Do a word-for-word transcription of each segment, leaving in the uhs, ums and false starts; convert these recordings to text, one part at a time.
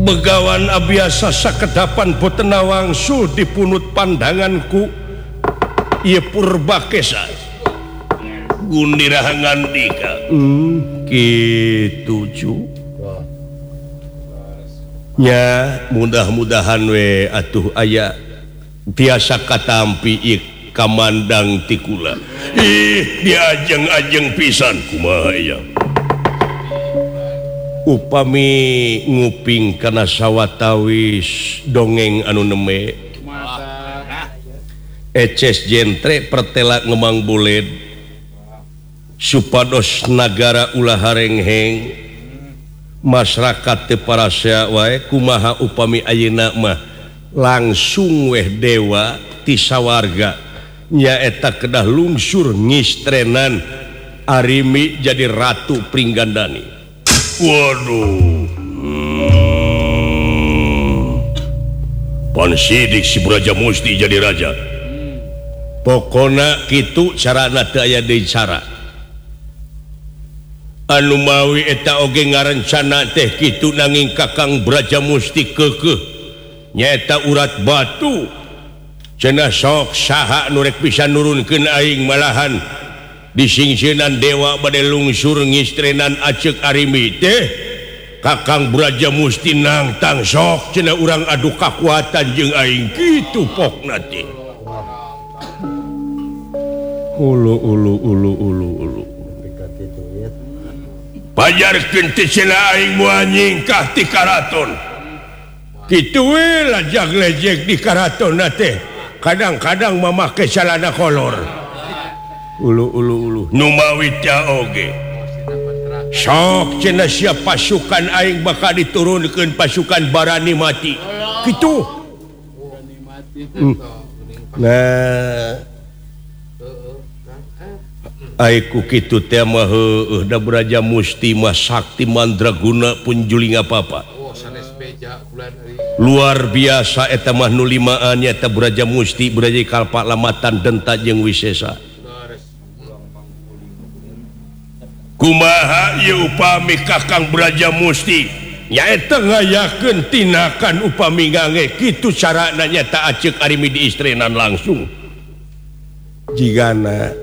begawan abiasa sakedapan boten wangsul dipunut pandanganku ieu Purbakesa gundiraha ngandika hmm, kitu cu nya mudah-mudahan we atuh aya biasa katampi ik kamandang tikula ih diajeng-ajeng pisan kumaha ya upami nguping kana sawatawis dongeng anu neme eces jentre pertelak ngemang buled supados nagara ulah harengheng masyarakat teu parasea wae kumaha upami ayeuna mah langsung weh dewa ti sawarga nyaeta kedah lungsur ngistrenan Arimi jadi ratu Pringgandani. Waduh hmm. Pan sidik si Braja Musti jadi raja hmm. Pokona kitu carana teu aya deui cara anu mawi eta oge ngarencana teh kitu nanging Kakang Braja Musti keukeuh nyaeta urat batu cenah sok saha nu rek bisa nurunkeun aing malahan disingsieunan dewa bade lungsur ngistrenan aceuk Arimi teh Kakang Braja Musti nangtang sok cenah urang adu kakuatan jeung aing kitu pokna teh ulu ulu ulu ulu ulu pajarkeun teh cenah aing moal nyingkah ti karaton kitu we lajag lejek di karaton teh kadang-kadang mamake celana kolor ulu ulu ulu nu mawi teh oge sok cenah sia pasukan aing bakal diturunkeun pasukan Barani Mati kitu hmm. Nah aiku kitu teh mah heueuh da Braja Musti mah sakti mandraguna pun juling apa-apa. Oh, sanes beja bulan ari. Luar biasa eta mah nu limaan nya eta Braja Musti, Braja Kalpa Lamatan Denta jeung Wisesa. Kumaha ieu upami Kakang Braja Musti nyaeta ngayakeun tinakan upami ngangge kitu carana nyata aceuk Arimi diistrenan langsung. Jigana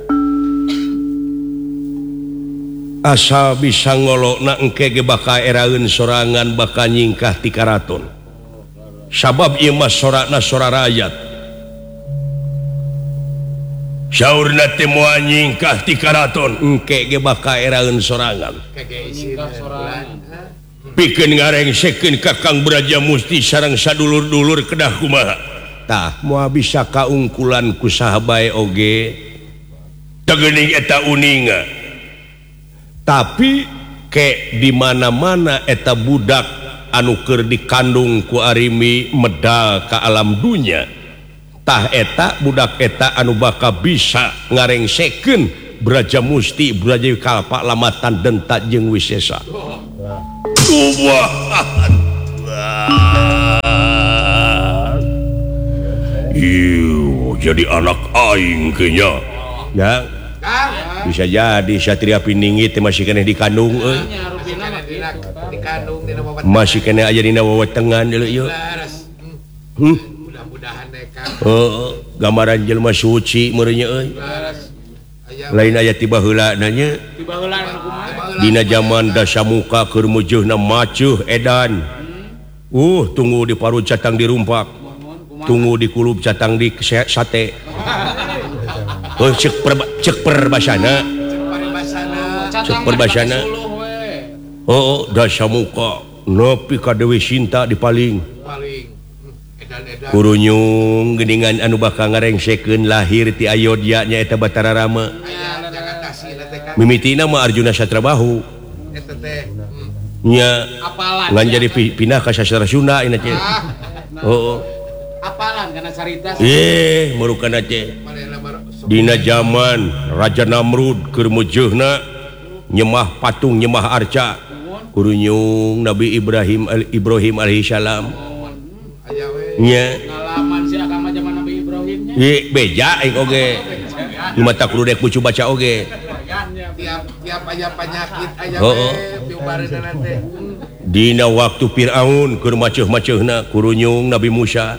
asal bisa ngolokna engke ge bakal eraeun sorangan bakal nyingkah ti karaton sabab ieu mah sorakna sora rakyat saurna teh moal nyingkah ti karaton engke ge bakal eraeun sorangan pikeun ngarengsekeun Kakang Braja Musti sareng sadulur-dulur kedah kumaha tah moal bisa kaungkulan ku saha bae oge teu geuning eta uninga tapi ke di mana-mana eta budak anu keur dikandung ku Arimi medal ka alam dunya tah eta budak eta anu bakal bisa ngarengsekeun Braja Musti, Braja Kalpa Lamatan Denta jeung Wisesa. Subhan Iu jadi anak aing kenya ya bisa jadi Satria Piningit masih kena dikandung euy masih kena aja dina wewetengan deuleu ieu hmm mudah-mudahan deh Kang heeh gambaran jelema suci meureun euy lain aya ti baheulana nya ti baheulana kumaha dina zaman Dasamuka keur mujeuhna macuh edan uh tunggu di paru catang dirumpak tunggu di kulub catang di sate oh cek per cek perbasana cek perbasana oh Dasamuka nepi ka Dewi Sinta dipaling kurunyung geuningan anu bakal ngarengsekeun lahir ti Ayodya nya eta Batara Rama mimitina mah Arjuna Satrabahu eta teh nya ngan jadi pindah ka sastra Sunda ina teh oh apalan kana carita eh murukana teh dina zaman Raja Namrud keur mujeuhna nyemah patung nyemah arca kurunyung Nabi Ibrahim Ibrahim alaihi salam nya ngalaman si agama zaman Nabi Ibrahim nya ye beja aing oge nu mata kudu dek pucu baca oge tiap tiap aya penyakit aya we piubareunana teh dina waktu Firaun keur maceuh-maceuhna kurunyung Nabi Musa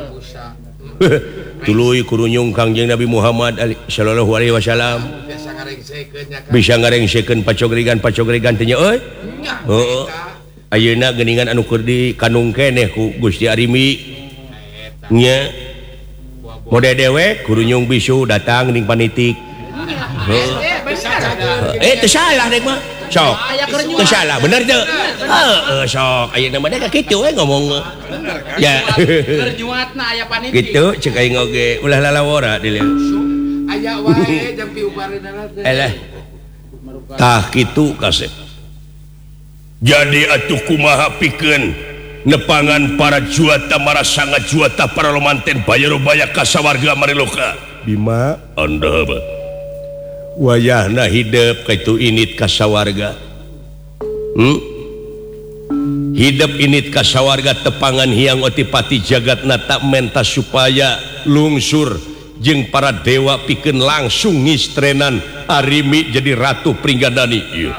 tuluy kurunyung Kangjeng Nabi Muhammad sallallahu alaihi wasallam bisa ngarengsekeun pacogregan-pacogregan teh nya euy heeh ayeuna geuningan anu keur di kanung keneh ku Gusti Arimi nya mode dewek kurunyung bisu datang ning panitik eh teu salah dek mah sok teu salah bener teu heeh sok ayeuna mah da kitu we ngomong ya keur juatna aya panitik kitu ceuk aing oge ulah lalawora deuleu aya wae jam piubareunana teh elah tah kitu kasep jadi atuh kumaha pikeun nepangan para juata marasanga juata para lomanten bayaro-baya kasawarga mariloka bima anda ba wayahna hidup kaitu init kasawarga hmm? hidup init kasawarga tepangan hiang otipati jagatna tak menta supaya lungsur jeung para dewa pikeun langsung ngistrenan Arimi jadi ratu Pringgandani ieu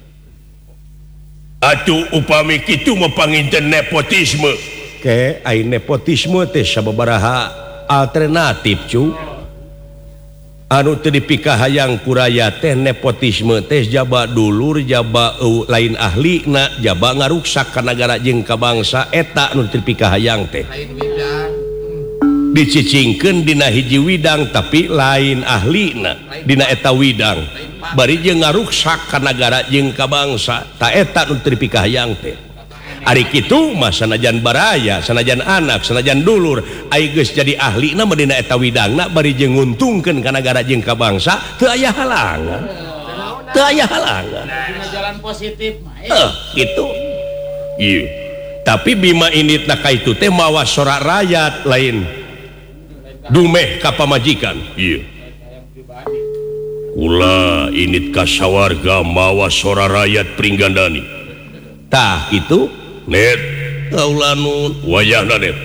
atuh upami kitu mepanginten nepotisme ke ai nepotisme teh sababaraha alternatif cu anu teu dipikahayang kuraya teh nepotisme teh jaba dulur jaba uh, lain ahlina jaba ngaruksak ka nagara jeung ka bangsa eta anu teu dipikahayang teh lain widang dicicingkeun dina hiji widang tapi lain ahlina dina eta widang bari jeung ngaruksak ka nagara jeung ka bangsa ta eta nu teu dipikahayang teh ari kitu mah sanajan baraya sanajan anak sanajan dulur ai geus jadi ahlina mah dina eta widangna bari jeung nguntungkeun ka nagara jeung ka bangsa teu aya halangan teu aya halangan dina jalan positif mah eh kitu ieu tapi bima initna ka itu teh mawa sorak rakyat lain dumeh ka pamajikan ieu ulah init kasawarga mawa sora rakyat Pringgandani tah gitu net kaulanun wayahna net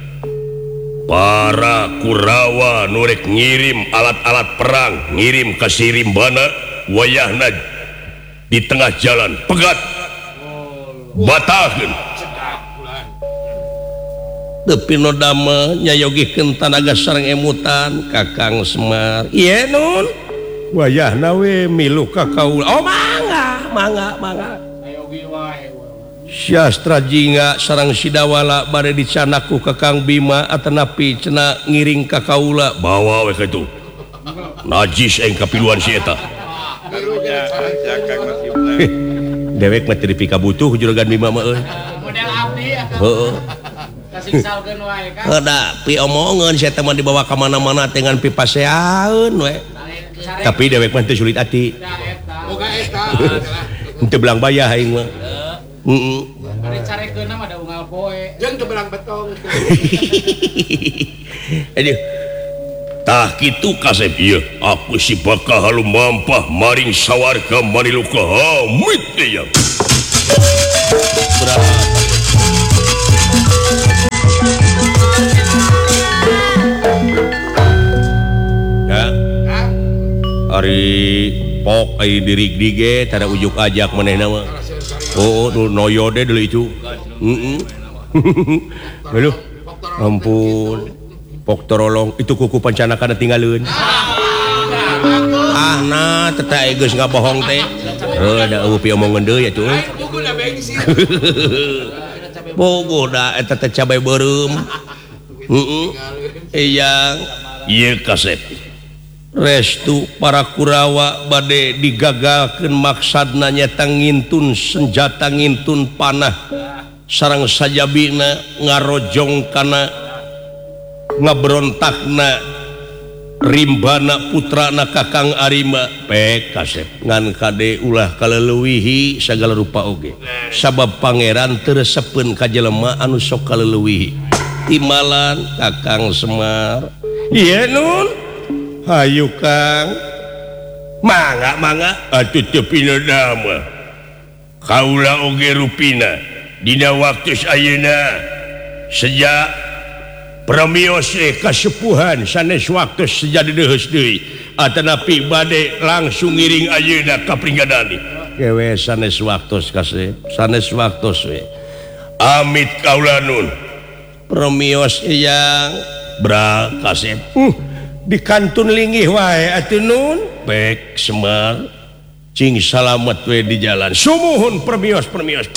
para Kurawa nurek ngirim alat-alat perang ngirim ka Sirimbana wayahna di tengah jalan pegat bataheun tapi no dama nyayogikeun tanaga sareng emutan Kakang Semar ieu nun wayahna we milu ka kaula oh mangga mangga mangga ayogi wae Syastra jingga sareng Sidawala bade dicanaku Kakang Bima atanapi cenah ngiring ka kaula bawa we kitu najis eng kapiluan si eta dewek mah teu dipika butuh juragan Bima mah euy model abdi heeh kasingsalkeun wae kan heuda pi omongeun si eta mah dibawa ka mana-mana dengan pipaseaeun we tapi dewek mah teu sulit ati boga eta henteu belang bayah aing mah heeh bari carekeunna mah da unggal poe jeung teu belang betong aduh tah kitu kasep ieu aku si bakal halu mampah maring sawarga Maniluka hamid teh ya ari pok ai dirig dige tada ujuk ajak manehna mah oh nu noyo de deuleu itu heeh aduh ampun pok torolong itu kuku pancanakana tinggalieun ah nah teta geus ngabohong teh heuh da eueuh pi omongeun deui atuh bogoda eta teh cabai beureum heeh eyang ieu kasep restu para Kurawa bade digagalkeun maksadna nyata ngintun senjata ngintun panah sareng sajabina ngarojong kana ngabrontakna rimbana putrana Kakang Arima pek kasep ngan kade ulah kaleuweuhi sagala rupa oge sabab pangeran teu resepeun ka jelema anu sok kaleuweuhi timalan Kakang Semar ieu nun hayu Kang mangga mangga atuh teu pinoda mah kaula oge rupina dina waktu ayeuna sejak premios kasepuhan sanes waktu sejadi deus deui atanapi bade langsung ngiring ayeuna ka Pringgandani kewe sanes waktos kasih sanes waktos we amit kaulanun premios yang bra kasih uh, di kantun linggih wae atuh nun bek semar cing salamet we di jalan sumuhun premios premios